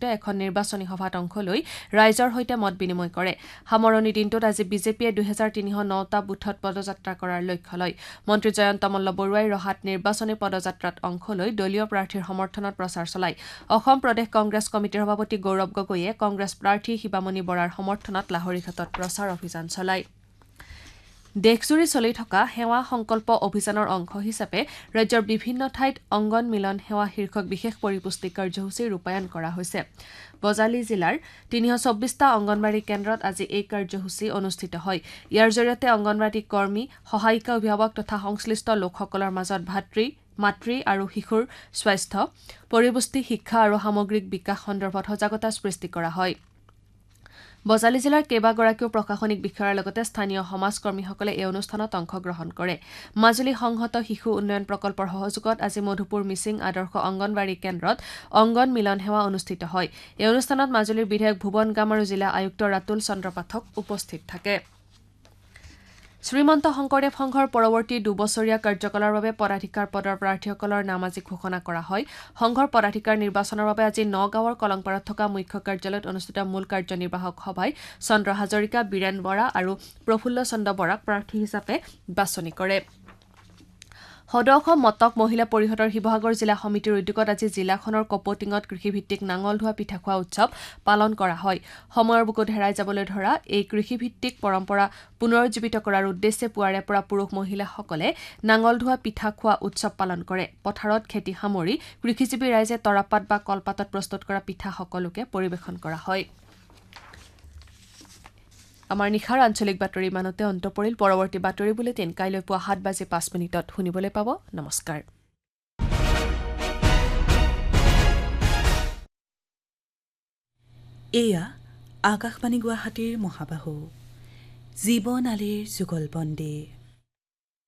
এখন নিৰ্বাচনী সভাত অংশ লৈ ৰাইজৰ সৈতে মত বিনিময় কৰে সামৰণি দিনটোত আজি বিজেপিয়ে 2309টা বুথত পদযাত্ৰা কৰাৰ লক্ষ্য লয় মন্ত্ৰী জয়ন্ত মল্ল বৰুৱাই ৰহাত নিৰ্বাচনী পদযাত্ৰাত অংশ লৈ দলীয় প্ৰাৰ্থীৰ সমৰ্থনত প্ৰচাৰ চলায় অসম প্ৰদেশ কংগ্ৰেছ কমিটিৰ সভাপতি গৌৰৱ গগৈয়ে কংগ্ৰেছ প্ৰাৰ্থী শিৱামণি বৰাৰ সমৰ্থনত লাহৰীঘাটত প্ৰচাৰ অভিযান চলায় দেশজুৰি চলি থকা সেৱা সংকল্প অভিযানৰ অংশ হিচাপে ৰাজ্যৰ বিভিন্ন ঠাইত অংগন মিলন সেৱা শীৰ্ষক বিশেষ পৰিপুষ্টি কাৰ্যসূচী ৰূপায়ণ কৰা হৈছে বজালী জিলাৰ 324টা অংগনবাড়ী কেন্দ্ৰত আজি এই কাৰ্যসূচী অনুষ্ঠিত হয় ইয়াৰ জৰিয়তে অংগনবাড়ী কৰ্মী সহায়িকা অভিভাৱক তথা সংশ্লিষ্ট লোকসকলৰ মাজত মাতৃ আৰু শিশুৰ স্বাস্থ্য পৰিপুষ্টি শিক্ষা আৰু সামগ্ৰিক বিকাশ সন্দৰ্ভত সজাগতা সৃষ্টি কৰা হয় বজালী জিলাৰ কেইবাগৰাকীও প্ৰশাসনিক বিষয়াৰ লগতে স্থানীয় সমাজকৰ্মীসকলে এই অনুষ্ঠানত অংশগ্ৰহণ কৰে মাজুলী সংহত শিশু উন্নয়ন প্ৰকল্পৰ সহযোগত আজি মধুপুৰ মিছিং আদৰ্শ অংগনবাড়ী কেন্দ্ৰত অংগন মিলন সেৱা অনুষ্ঠিত হয় এই অনুষ্ঠানত মাজুলীৰ বিধায়ক ভুৱন গাম আৰু জিলা আয়ুক্ত ৰাতুল চন্দ্ৰ পাঠক উপস্থিত থাকে শ্ৰীমন্ত শংকৰদেৱ সংঘৰ পৰৱৰ্তী দুবছৰীয়া কাৰ্যকালৰ বাবে পদাধিকাৰ পদৰ প্ৰাৰ্থীসকলৰ নাম আজি ঘোষণা কৰা হয় সংঘৰ পদাধিকাৰ নিৰ্বাচনৰ বাবে আজি নগাঁৱৰ কলংপাৰাত থকা মুখ্য কাৰ্যালয়ত অনুষ্ঠিত মূল কাৰ্যনিৰ্বাহক সভাই চন্দ্ৰ হাজৰিকা বীৰেন বৰা আৰু প্ৰফুল্ল চন্দ্ৰ বৰাক প্ৰাৰ্থী হিচাপে বাছনি কৰে সদৌ অসম মটক মহিলা পৰিষদৰ শিৱসাগৰ জিলা সমিতিৰ উদ্যোগত আজি জিলাখনৰ কপটিঙত কৃষিভিত্তিক নাঙল ধোৱা পিঠা খোৱা উৎসৱ পালন কৰা হয় সময়ৰ বুকুত হেৰাই যাবলৈ ধৰা এই কৃষিভিত্তিক পৰম্পৰা পুনৰুজ্জীৱিত কৰাৰ উদ্দেশ্যে পুৱাৰে পৰা পুৰুষ মহিলাসকলে নাঙল ধোৱা পিঠা খোৱা উৎসৱ পালন কৰে পথাৰত খেতি সামৰি কৃষিজীৱী ৰাইজে তৰাপাত বা কলপাতত প্ৰস্তুত কৰা পিঠা সকলোকে পৰিৱেশন কৰা হয় আমাৰ নিখাৰ আঞ্চলিক বাতৰি ইমানতে অন্ত পৰিল পৰৱৰ্তী বাতৰি বুলেটিন কাইলৈ পুৱা 7:05 শুনিবলৈ পাব নমস্কাৰ এয়া আকাশবাণী গুৱাহাটীৰ মহাবাহু জীৱন আলীৰ যুগল বন্দী